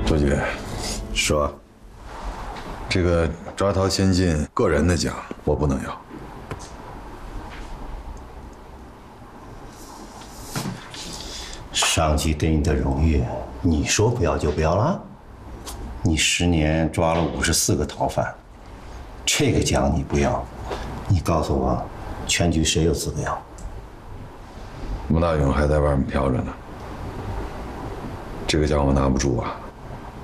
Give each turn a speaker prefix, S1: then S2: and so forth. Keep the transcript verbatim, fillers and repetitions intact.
S1: 周局，
S2: 说，
S1: 这个抓逃先进个人的奖我不能要。
S2: 上级给你的荣誉，你说不要就不要了？你十年抓了五十四个逃犯，这个奖你不要，你告诉我，全局谁有资格要？
S1: 穆大勇还在外面飘着呢，这个奖我拿不住啊。